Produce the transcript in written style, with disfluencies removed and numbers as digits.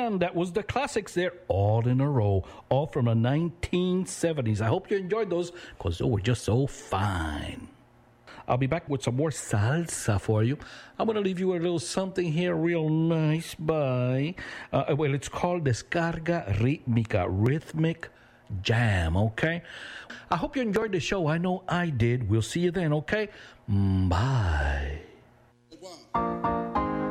And that was the classics there, all in a row, all from the 1970s. I hope you enjoyed those because they were just so fine. I'll be back with some more salsa for you. I'm going to leave you a little something here real nice by, well, it's called Descarga Rítmica, Rhythmic Jam, okay? I hope you enjoyed the show. I know I did. We'll see you then, okay? Bye.